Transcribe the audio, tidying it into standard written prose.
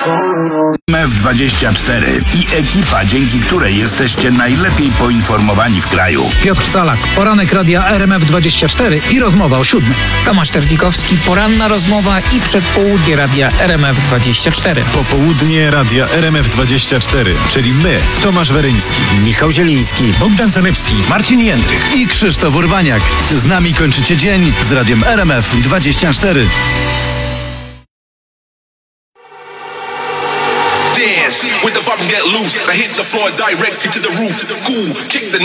RMF24 i ekipa, dzięki której jesteście najlepiej poinformowani w kraju. Piotr Salak, poranek radia RMF24 i rozmowa o 7. Tomasz Terlikowski, poranna rozmowa i przedpołudnie radia RMF24. Popołudnie radia RMF24, czyli my, Tomasz Weryński, Michał Zieliński, Bogdan Zalewski, Marcin Jędrych i Krzysztof Urbaniak. Z nami kończycie dzień z radiem RMF24. Dance with the vibe and get loose. I hit the floor directly to the roof. Cool, kick the